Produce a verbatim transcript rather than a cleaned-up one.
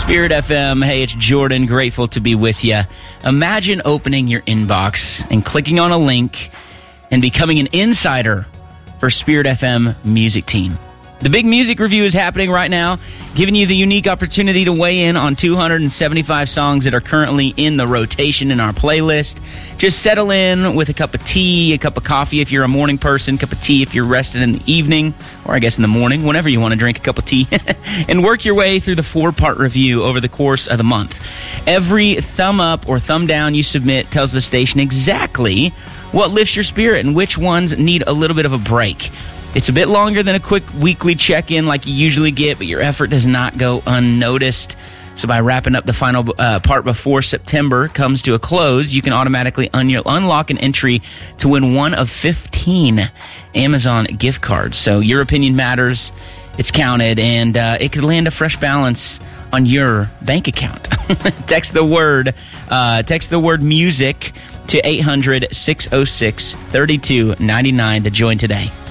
Spirit F M, hey, it's Jordan, grateful to be with you. Imagine opening your inbox and clicking on a link and becoming an insider for Spirit F M Music Team. The big music review is happening right now, giving you the unique opportunity to weigh in on two hundred seventy-five songs that are currently in the rotation in our playlist. Just settle in with a cup of tea, a cup of coffee if you're a morning person, cup of tea if you're rested in the evening, or I guess in the morning, whenever you want to drink a cup of tea, and work your way through the four-part review over the course of the month. Every thumb up or thumb down you submit tells the station exactly what lifts your spirit and which ones need a little bit of a break. It's a bit longer than a quick weekly check-in like you usually get, but your effort does not go unnoticed. So by wrapping up the final uh, part before September comes to a close, you can automatically un- unlock an entry to win one of fifteen Amazon gift cards. So your opinion matters, it's counted, and uh, it could land a fresh balance on your bank account. Text the word, uh, text the word music to eight hundred, six oh six, three two nine nine to join today.